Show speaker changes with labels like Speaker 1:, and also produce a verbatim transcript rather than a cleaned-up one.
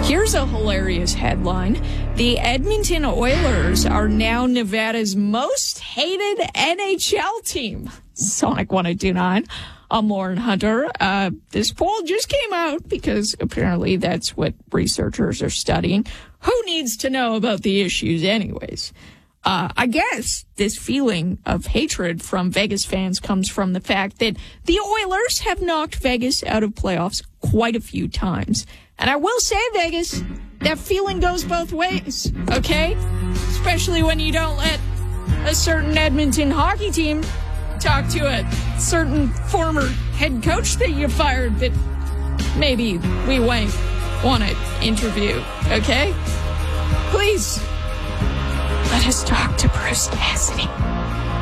Speaker 1: Here's a hilarious headline. The Edmonton Oilers are now Nevada's most hated N H L team. Sonic one oh two nine. I'm Lauren Hunter. Uh, this poll just came out because apparently that's what researchers are studying. Who needs to know about the issues anyways? Uh, I guess this feeling of hatred from Vegas fans comes from the fact that the Oilers have knocked Vegas out of playoffs quite a few times. And I will say, Vegas, that feeling goes both ways, okay? Especially when you don't let a certain Edmonton hockey team talk to a certain former head coach that you fired that maybe we won't want to interview, okay? Please, let us talk to Bruce Cassidy.